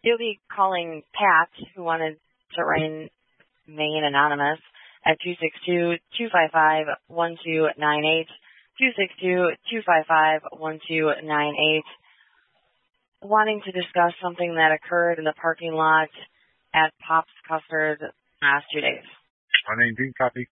You'll be calling Pat, who wanted to remain anonymous, at 262-255-1298, 262-255-1298, wanting to discuss something that occurred in the parking lot at Pop's Custard last 2 days. 119, copy.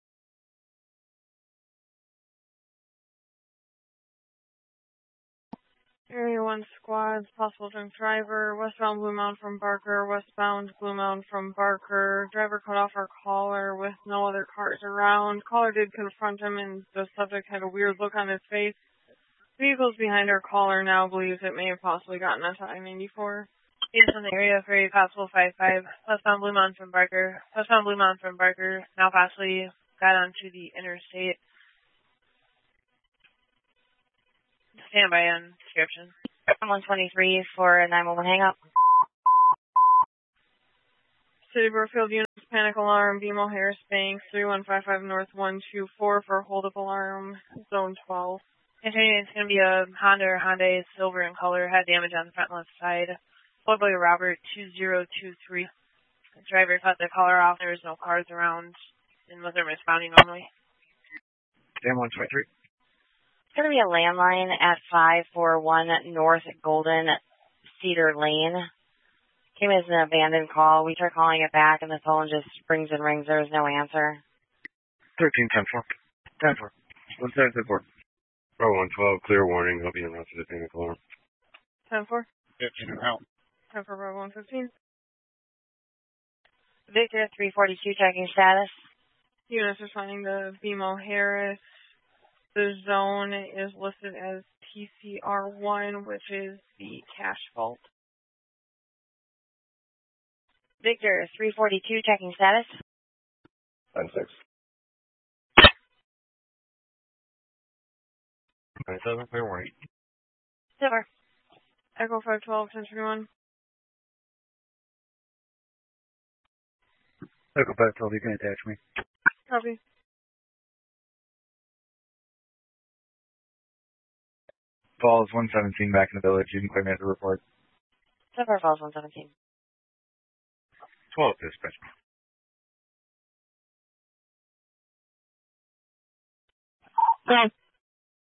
Area 1 squads, possible drunk driver, westbound Blue Mound from Barker, westbound Blue Mound from Barker. Driver cut off our caller with no other cars around. Caller did confront him and the subject had a weird look on his face. Vehicles behind our caller now believes it may have possibly gotten onto I-94. He's in the area for a possible 5-5. Westbound Blue Mound from Barker. Westbound Blue Mound from Barker now possibly got onto the interstate. Stand by on description. 123 for a 911 hang-up. City Brookfield units, panic alarm, BMO Harris Bank, 3155 North 124 for hold-up alarm, zone 12. It's going to be a Honda or Hyundai, silver in color, had damage on the front left side. Followed by Robert 2023. The driver cut the caller off. There was no cars around and wasn't responding normally. Stand 123. It's going to be a landline at 541 North Golden Cedar Lane. Came as an abandoned call. We tried calling it back, and the phone just rings and rings. There was no answer. 13-10-4. 10-4. 174. Bravo 112, clear warning. I'll be announced to the panic alarm. 10-4. 15 out. 10 for Bravo 115. Victor 342, checking status. Units responding to BMO Harris. The zone is listed as TCR1, which is the cash vault. Victor 342, checking status. 9-6. 9-7, clear warning. Silver. Echo 512, 1031. Echo 512, you can attach me. Copy. Falls 117 back in the village. You can claim me as a report. Silver Falls 117. 12 dispatch. Go.